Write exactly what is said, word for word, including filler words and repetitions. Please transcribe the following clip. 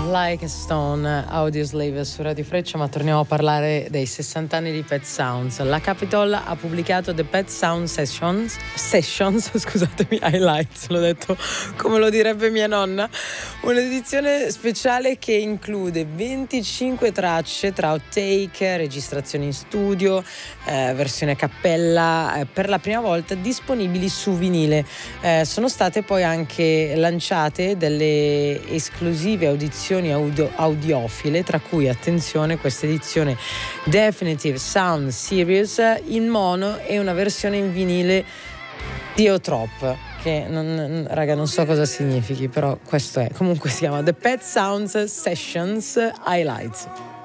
Like a Stone, Audioslave su Radio Freccia, ma torniamo a parlare dei sessanta anni di Pet Sounds. La Capitol ha pubblicato The Pet Sound Sessions, Sessions, scusatemi, Highlights, l'ho detto come lo direbbe mia nonna, un'edizione speciale che include venticinque tracce tra outtake, registrazioni in studio, eh, versione a cappella, eh, per la prima volta disponibili su vinile. Eh, sono state poi anche lanciate delle esclusive audizioni audio- audiofile, tra cui, attenzione, questa edizione Definitive Sound Series in mono e una versione in vinile Theotrop, che non, raga, non so cosa significhi, però questo è. Comunque si chiama The Pet Sounds Sessions Highlights.